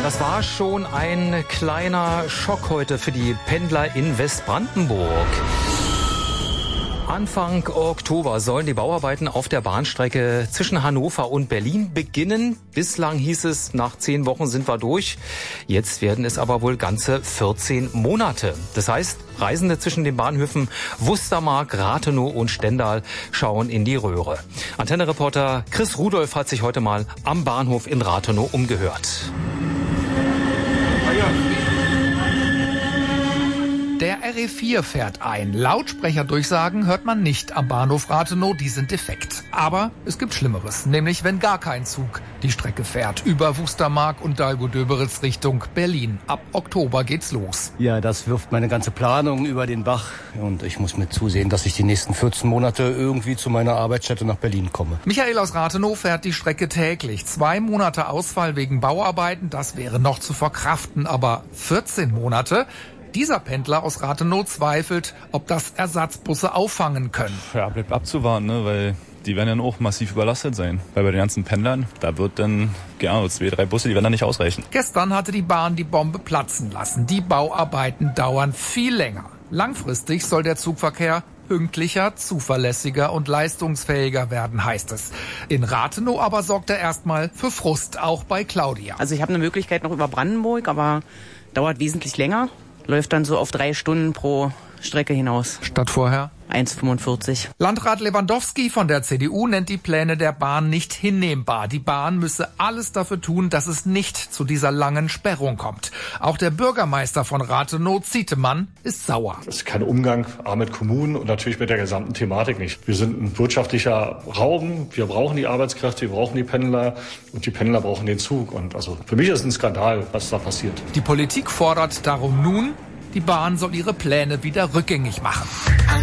Das war schon ein kleiner Schock heute für die Pendler in Westbrandenburg. Anfang Oktober sollen die Bauarbeiten auf der Bahnstrecke zwischen Hannover und Berlin beginnen. Bislang hieß es, nach 10 Wochen sind wir durch. Jetzt werden es aber wohl ganze 14 Monate. Das heißt, Reisende zwischen den Bahnhöfen Wustermark, Rathenow und Stendal schauen in die Röhre. Antenne-Reporter Chris Rudolph hat sich heute mal am Bahnhof in Rathenow umgehört. Der RE4 fährt ein. Lautsprecherdurchsagen hört man nicht am Bahnhof Rathenow, die sind defekt. Aber es gibt Schlimmeres, nämlich wenn gar kein Zug die Strecke fährt. Über Wustermark und Dahlgow-Döberitz Richtung Berlin. Ab Oktober geht's los. Ja, das wirft meine ganze Planung über den Bach. Und ich muss mir zusehen, dass ich die nächsten 14 Monate irgendwie zu meiner Arbeitsstätte nach Berlin komme. Michael aus Rathenow fährt die Strecke täglich. 2 Monate Ausfall wegen Bauarbeiten, das wäre noch zu verkraften. Aber 14 Monate? Dieser Pendler aus Rathenow zweifelt, ob das Ersatzbusse auffangen können. Ja, bleibt abzuwarten, ne, weil die werden dann auch massiv überlastet sein. Weil bei den ganzen Pendlern, da wird dann, 2, 3 Busse, die werden dann nicht ausreichen. Gestern hatte die Bahn die Bombe platzen lassen. Die Bauarbeiten dauern viel länger. Langfristig soll der Zugverkehr pünktlicher, zuverlässiger und leistungsfähiger werden, heißt es. In Rathenow aber sorgt er erstmal für Frust, auch bei Claudia. Also ich habe eine Möglichkeit noch über Brandenburg, aber dauert wesentlich länger. Läuft dann so auf 3 Stunden pro Strecke hinaus. Statt vorher? 1,45. Landrat Lewandowski von der CDU nennt die Pläne der Bahn nicht hinnehmbar. Die Bahn müsse alles dafür tun, dass es nicht zu dieser langen Sperrung kommt. Auch der Bürgermeister von Rathenow, Zietemann, ist sauer. Das ist kein Umgang mit Kommunen und natürlich mit der gesamten Thematik nicht. Wir sind ein wirtschaftlicher Raum, wir brauchen die Arbeitskräfte, wir brauchen die Pendler und die Pendler brauchen den Zug. Und also für mich ist es ein Skandal, was da passiert. Die Politik fordert darum nun, die Bahn soll ihre Pläne wieder rückgängig machen.